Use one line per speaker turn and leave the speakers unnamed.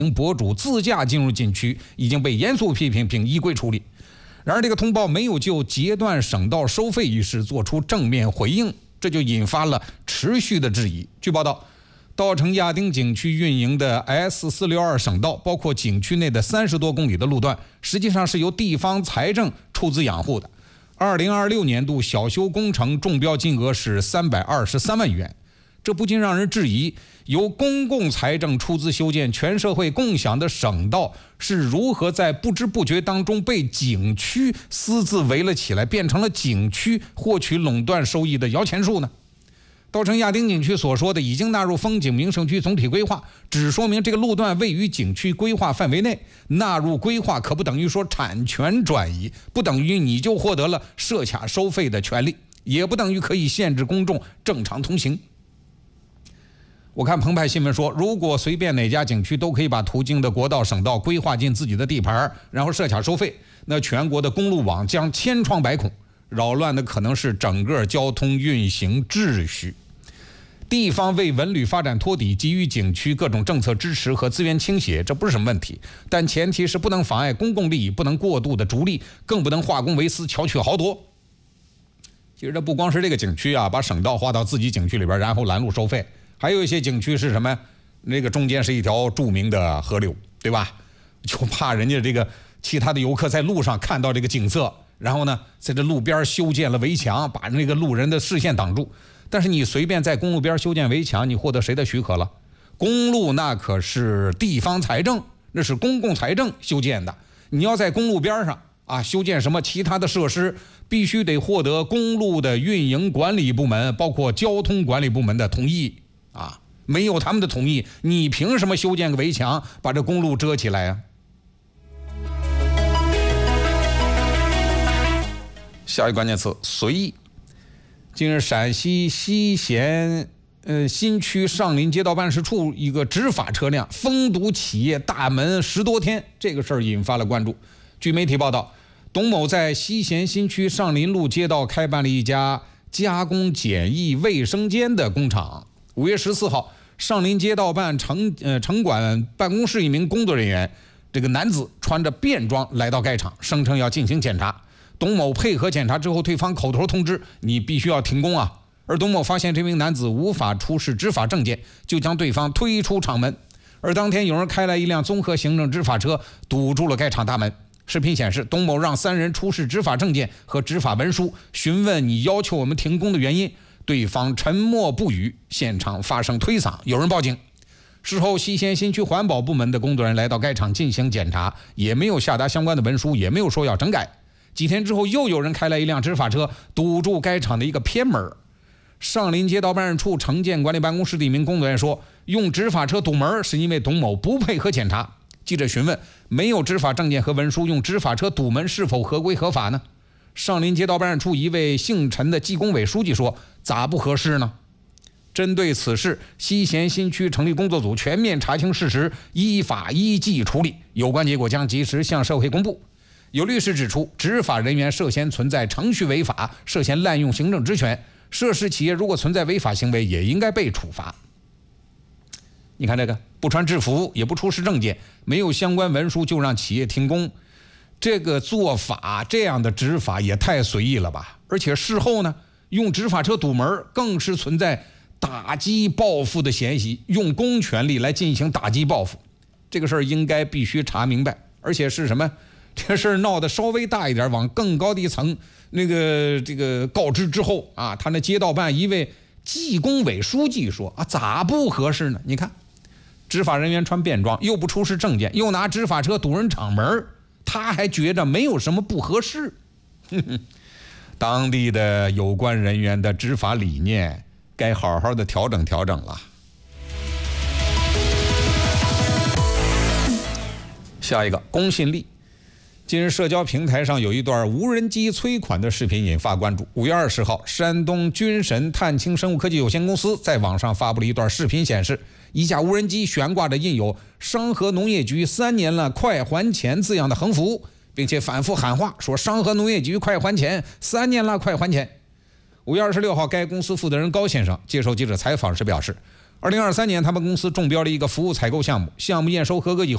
博主自驾进入景区，已经被严肃批评并依规处理。然而，这个通报没有就截断省道收费一事做出正面回应，这就引发了持续的质疑。据报道，稻城亚丁景区运营的 S462省道，包括景区内的30多公里的路段，实际上是由地方财政出资养护的。2026年度小修工程中标金额是323万元，这不禁让人质疑，由公共财政出资修建、全社会共享的省道，是如何在不知不觉当中被景区私自围了起来，变成了景区获取垄断收益的摇钱树呢？稻城亚丁景区所说的已经纳入风景名胜区总体规划，只说明这个路段位于景区规划范围内，纳入规划可不等于说产权转移，不等于你就获得了设卡收费的权利，也不等于可以限制公众正常通行。我看澎湃新闻说，如果随便哪家景区都可以把途经的国道、省道规划进自己的地盘，然后设卡收费，那全国的公路网将千疮百孔，扰乱的可能是整个交通运行秩序。地方为文旅发展托底，给予景区各种政策支持和资源倾斜，这不是什么问题，但前提是不能妨碍公共利益，不能过度的逐利，更不能化公为私，巧取豪夺。其实这不光是这个景区啊，把省道划到自己景区里边，然后拦路收费，还有一些景区是什么？那个中间是一条著名的河流，对吧？就怕人家这个其他的游客在路上看到这个景色，然后呢，在这路边修建了围墙，把那个路人的视线挡住。但是你随便在公路边修建围墙，你获得谁的许可了？公路那可是地方财政，那是公共财政修建的。你要在公路边上啊修建什么其他的设施，必须得获得公路的运营管理部门，包括交通管理部门的同意啊。没有他们的同意，你凭什么修建个围墙把这公路遮起来啊？下一个关键词：随意。近日，陕西西咸新区上林街道办事处一个执法车辆封堵企业大门10多天，这个事儿引发了关注。据媒体报道，董某在西咸新区上林路街道开办了一家加工简易卫生间的工厂。5月14号，上林街道办城管办公室一名工作人员，这个男子穿着便装来到该厂，声称要进行检查。董某配合检查之后，对方口头通知你必须要停工啊。而董某发现这名男子无法出示执法证件，就将对方推出厂门。而当天有人开来一辆综合行政执法车，堵住了该厂大门。视频显示，董某让3人出示执法证件和执法文书，询问你要求我们停工的原因，对方沉默不语，现场发生推搡，有人报警。事后，西咸新区环保部门的工作人员来到该厂进行检查，也没有下达相关的文书，也没有说要整改。几天之后，又有人开来一辆执法车，堵住该厂的一个偏门。上林街道办事处城建管理办公室的一名工作人员说，用执法车堵门是因为董某不配合检查。记者询问，没有执法证件和文书，用执法车堵门是否合规合法呢？上林街道办事处一位姓陈的纪工委书记说，咋不合适呢？针对此事，西咸新区成立工作组，全面查清事实，依法依纪处理，有关结果将及时向社会公布。有律师指出，执法人员涉嫌存在程序违法，涉嫌滥用行政职权，涉事企业如果存在违法行为，也应该被处罚。你看这个，不穿制服，也不出示证件，没有相关文书就让企业停工，这个做法，这样的执法也太随意了吧？而且事后呢，用执法车堵门，更是存在打击报复的嫌疑，用公权力来进行打击报复，这个事儿应该必须查明白，而且是什么？这事儿闹得稍微大一点，往更高的一层这个告知之后啊，他那街道办一位纪工委书记说啊，咋不合适呢？你看，执法人员穿便装，又不出示证件，又拿执法车堵人厂门，他还觉着没有什么不合适。当地的有关人员的执法理念该好好的调整调整了。下一个，公信力。近日，社交平台上有一段无人机催款的视频引发关注。5月20号，山东军神碳氢生物科技有限公司在网上发布了一段视频，显示一架无人机悬挂着印有“商河农业局3年了，快还钱”字样的横幅，并且反复喊话说：“商河农业局快还钱，3年了，快还钱。”5月26号，该公司负责人高先生接受记者采访时表示，2023年他们公司中标了一个服务采购项目，项目验收合格以后。